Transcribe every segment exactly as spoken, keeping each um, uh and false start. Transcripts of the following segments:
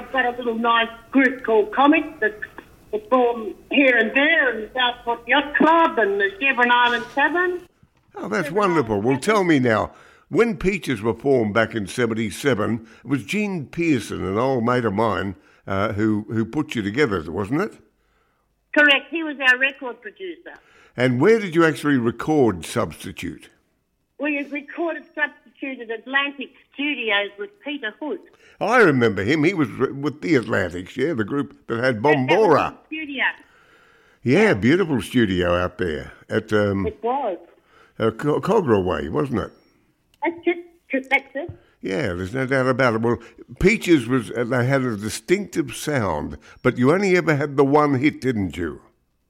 I've got a little nice group called Comics that perform here and there, and Southport Yacht Club and the Chevron Island Tavern. Oh, that's wonderful. Well, tell me now, when Peaches were formed back in seventy-seven, it was Gene Pearson, an old mate of mine, uh, who, who put you together, wasn't it? Correct. He was our record producer. And where did you actually record Substitute? We had recorded Substitute at Atlantic Studios with Peter Hood. I remember him. He was with the Atlantics, yeah, the group that had Bombora. Studio. Yeah, beautiful studio out there at um, It was. uh, Co- Cogra Way, wasn't it? That's it. That's it. Yeah, there's no doubt about it. Well, Peaches was, uh, they had a distinctive sound, but you only ever had the one hit, didn't you?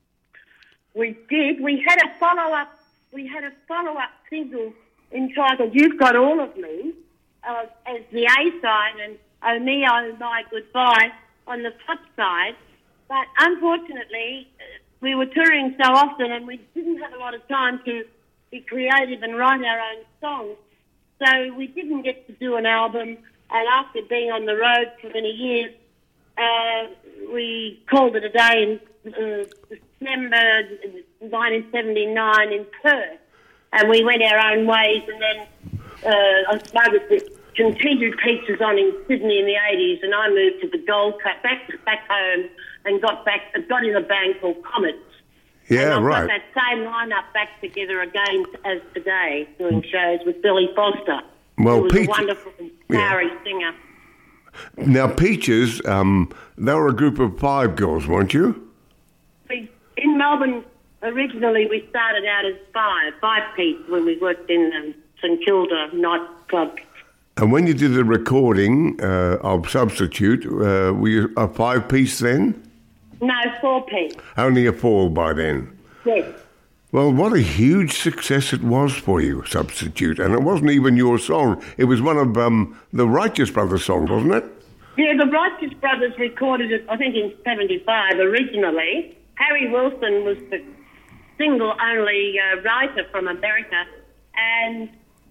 We did. We had a follow-up. We had a follow-up single entitled "You've Got All of Me" uh, as the A side, and "Oh Me, Oh My Goodbye" on the flip side. But unfortunately, uh, we were touring so often, and we didn't have a lot of time to be creative and write our own songs. So we didn't get to do an album. And after being on the road for many years, uh, we called it a day in uh, December nineteen seventy-nine in Perth, and we went our own ways. And then uh, I suppose it continued Peaches on in Sydney in the eighties, and I moved to the Gold Coast, back back home, and got back got in a band called Comets. Yeah, and I've right. got that same lineup back together again as today, doing shows with Billy Foster, Well, who was Peach- a wonderful, yeah. flowery singer. Now, Peaches, um, they were a group of five girls, weren't you? We, in Melbourne, originally we started out as five, five-piece when we worked in um, St Kilda nightclub. And when you did the recording uh, of Substitute, uh, were you a five-piece then? No, four-piece. Only a four by then. Yes. Well, what a huge success it was for you, Substitute. And it wasn't even your song. It was one of um, the Righteous Brothers songs, wasn't it? Yeah, the Righteous Brothers recorded it, I think, in seventy-five originally. Harry Wilson was the single-only uh, writer from America. And,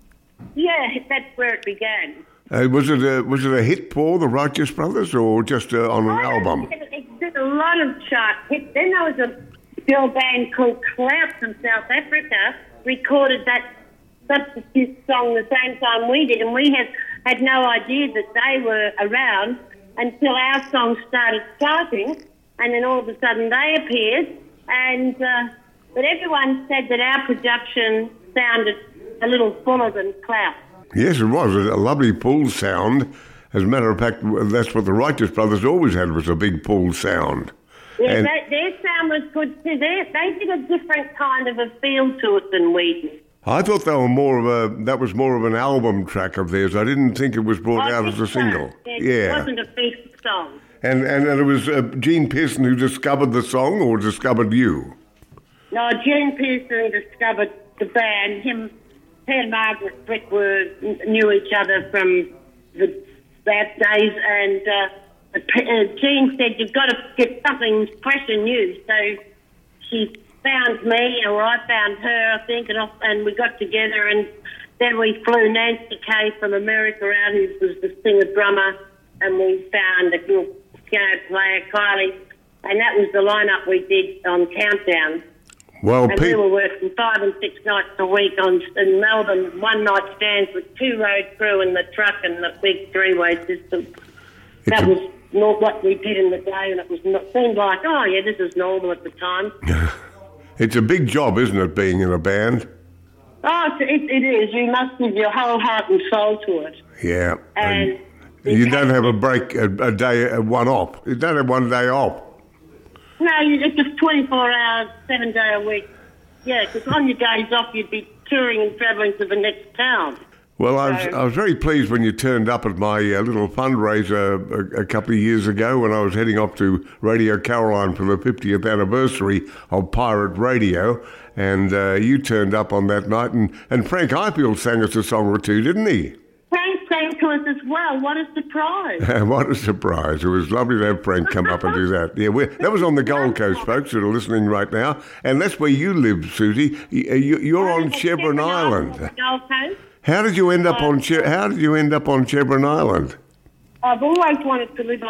yeah, that's where it began. Uh, was it a, was it a hit for the Righteous Brothers or just uh, on an Oh, album? It, it did a lot of chart hits. Then there was a girl band called Clout from South Africa recorded that Substitute song the same time we did, and we had, had no idea that they were around until our song started charting, and then all of a sudden they appeared. And uh, but everyone said that our production sounded a little fuller than Clout. Yes, it was. A lovely pull sound. As a matter of fact, that's what the Righteous Brothers always had, was a big pull sound. Yeah, And- they, their sound was good too. They, they did a different kind of a feel to it than we did. I thought they were more of a, that was more of an album track of theirs. I didn't think it was brought I out think as a so. single. It Yeah. wasn't a featured song. And, and and it was uh, Gene Pearson who discovered the song or discovered you? No, Gene Pearson discovered the band. Him, he and Margaret Brick were knew each other from the bad days, and uh, uh, Gene said, "You've got to get something fresh and new." So she found me, or I found her, I think, and, off, and we got together, and then we flew Nancy Kay from America out, who was the singer-drummer, and we found a good piano player, Kylie, and that was the lineup we did on Countdown. Well, And we Pete, were working five and six nights a week on in Melbourne, one night stands with two road crew in the truck and the big three-way system. That a- was not what we did in the day, and it was not, seemed like, oh yeah, this is normal at the time. it's a big job, isn't it, being in a band? Oh, it, it is. You must give your whole heart and soul to it. Yeah. And you don't have a break, a, a day, a one off. You don't have one day off. No, you- it's just twenty-four hours, seven day a week. Yeah, because on your days off, you'd be touring and travelling to the next town. Well, I was, So- I was very pleased when you turned up at my uh, little fundraiser a, a couple of years ago when I was heading off to Radio Caroline for the fiftieth anniversary of Pirate Radio. And uh, you turned up on that night. And, and Frank Highfield sang us a song or two, didn't he? Frank sang to us as well. What a surprise. What a surprise. It was lovely to have Frank come up and do that. Yeah, we're, that was on the Gold Coast, folks, that are listening right now. And that's where you live, Susie. You, you- you're on Chevron Island. Gold Coast. How did you end up on che- How did you end up on Chevron Island? I've always wanted to live on